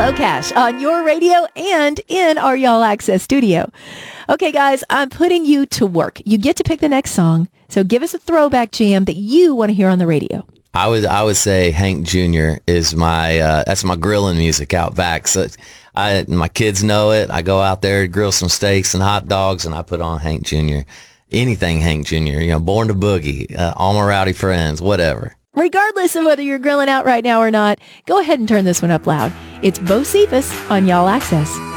LoCash on your radio and in our Y'all Access studio. Okay, guys, I'm putting you to work. You get to pick the next song. So give us a throwback jam that you want to hear on the radio. I would say Hank Jr. is my that's my grilling music out back. So my kids know it. I go out there, grill some steaks and hot dogs, and I put on Hank Jr. Anything Hank Jr. Born to Boogie, All My Rowdy Friends, whatever. Regardless of whether you're grilling out right now or not, go ahead and turn this one up loud. It's Bo Cephas on Y'all Access.